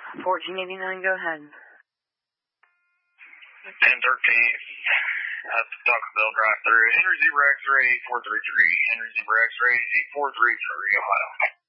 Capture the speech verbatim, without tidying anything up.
fourteen eighty-nine, go ahead. ten thirteen. That's the Taco Bell drive-thru. Henry Zebra X-ray eight four three three. Henry Zebra X-ray eight four three three, Ohio.